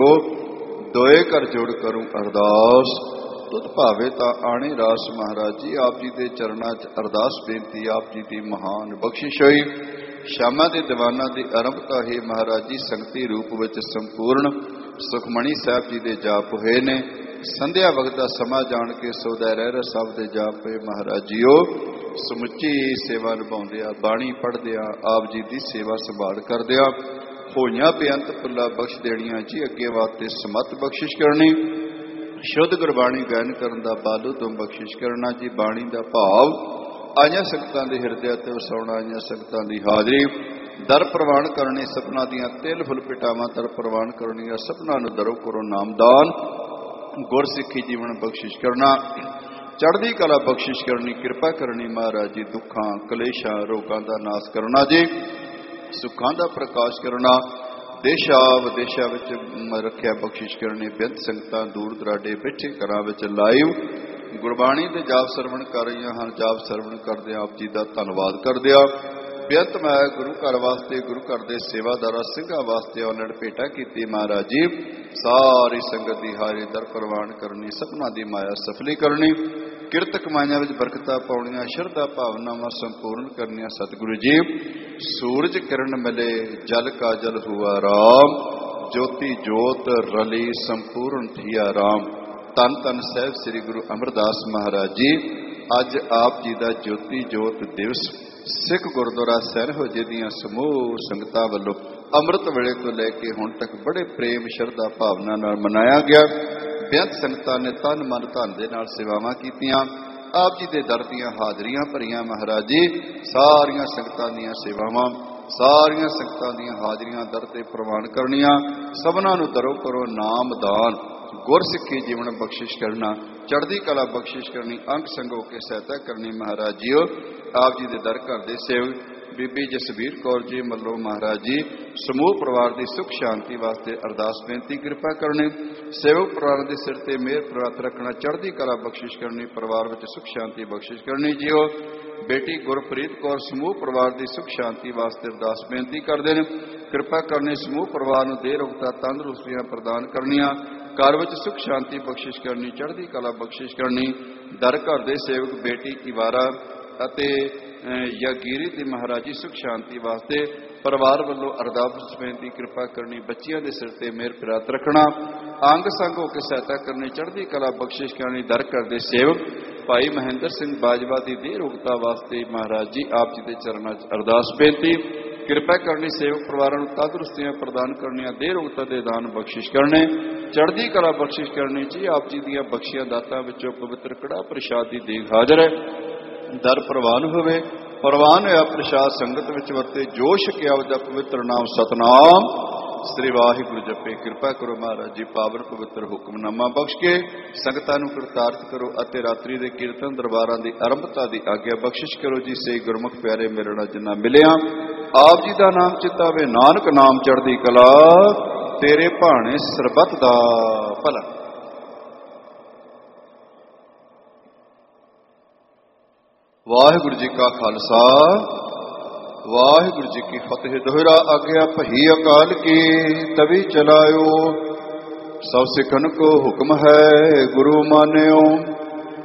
दोए कर जोड़ करूं अरदास तुत भावे ता आने रास। महाराज जी आप जी के चरणा च अरदास बेनती आप जी की महान बख्शिश होई। श्यामा के दीवाना की आरंभता है महाराज जी संगति रूप विच संपूर्ण सुखमणी साहब जी के जाप होए ने। संध्या वक्त का समा जान के सौदा रह सब के जाप होए। महाराज जीओ समुची सेवा निभाउंदिया बाणी पढ़दिया आप जी की सेवा संभाल करदिया होइयां बेअंत पुला बख्श देनिया जी। अगे वास्ते समत बख्शिश करनी शुद्ध गुरबाणी गायन करन दा बालू तुम बख्शिश करना जी। बाणी का भाव आइयां संगतां दे हिरदे ते वसाउणा आइयां संगतां दी हाजरी दर प्रवान करनी। सपना दियां तिल फुल पिटावां दर प्रवान करनिया सपना नूं दरो करो नामदान। गुर सिੱਖੀ जीवन बख्शिश करना चढ़दी कला बख्शिश करनी कृपा करनी। महाराज जी दुखां कलेशां रोगां दा नाश करना जी। सुखां दा प्रकाश करना देशा विदेशा विच रखिया बख्शिश करनी। बेअंत संगतां दूर दराडे बैठे घरां विच लाइव गुरबाणी दे जाप सरवण कर रहीआं हन। जाप सरवण करदे आप जी दा धन्नवाद करदे आ। बेअंत मैं गुरु घर वास्ते गुरु घर दे सेवादारा सिंघां वास्ते उन्हां भेटा कीती। महाराज जी सारी संगत दी हारी दर प्रवान करनी सपना दी माया सफली करनी किरत कमाइयां विच बरकतां पाउणियां शरधा भावनावां संपूर्ण करनियां। सतगुरु जी सूरज किरण मिले जल का जल हुआ राम ज्योति जोत रली संपूर्ण थिया राम। धन धन साहिब श्री गुरु अमरदास महाराज जी अज आप जी का ज्योति जोत दिवस सिख गुरुद्वारा सैनहोजे दियां समूह संगतां वल्लों अमृत वेले तो लैके हुण तक बड़े प्रेम शरधा भावना नाल मनाया गया। बेअंत संगतां ने तन मन धन दे नाल सेवावां कीतियां। आप जी दे दर दीयां हाजरियां भरियां। महाराज जी सारियां संगतां दीयां सेवावां सारियां संगतां दीयां हाजरियां दर ते प्रवान करनियां। सबनां नूं दरो करो नाम दान गुर सिੱਖੀ जीवन बख्शिश करना चढ़दी कला बख्शिश करनी अंग संग होके सहायता करनी। महाराज जीओ आप जी दे दर घर दे सेवक बीबी जसबीर कौर जी मल्लो महाराज जी समूह परिवार की सुख शांति वास्ते अरदास बेनती कृपा करनी। सेवक परिवार के सिर ते मेहर प्राप्त रखना चढ़दी कला बख्शिश करनी परिवार में सुख शांति बख्शिश करनी। जीओ बेटी गुरप्रीत कौर समूह परिवार की सुख शांति वास्ते अरदास बेनती करते हैं कृपा करनी। समूह परिवार को देह रोगता तंदुरुस्तियां प्रदान करनियां घर में सुख शांति बख्शिश करनी चढ़दी कला बख्शिश करनी। दर घर के सेवक बेटी इवारा अते यागिरी दी महाराज जी सुख शांति वास्ते परिवार वालों अरदास बेनती कृपा करनी। बच्चियां के सिर ते मेहर प्राप्त रखना अंग संग होकर सहायता करनी चढ़दी कला बख्शिश करनी। दर घर के सेवक भाई महेंद्र सिंह बाजवा की देह रोगता वास्ते महाराज जी आप जी के चरणों अरदास बेनती कृपा करनी। सेवक परिवार को तंदुरुस्तियां प्रदान करनियां देह रोगता के दान बख्शिश करने चढ़दी कला बख्शिश करनी जी। आप जी दियां बख्शियां दातां विचों पवित्र कड़ा प्रसाद की देग हाजर है दर प्रवान होवे। प्रवान होया प्रसाद संगत विच वरते जो छकिया उसदा पवित्र नाम सतनाम श्री वाहिगुरू जपे। कृपा करो महाराज जी पावन पवित्र हुक्मनामा बख्श के संगतां नूं कृतार्थ करो अते रात्रि दे कीर्तन दरबारां दी आरंभता दी आग्या बख्शिश करो जी। से गुरमुख प्यारे मेरे नाल जिन्ना मिलिया आप जी दा नाम चितावे नानक नाम चढ़दी कला तेरे भाणे सरबत दा भला। वाहिगुरू जी का खालसा वाहिगुरू जी की फतेह। दोहरा आज्ञा भई अकाल की तभी चलायो सब सिखन को हुक्म है गुरु मान्यो।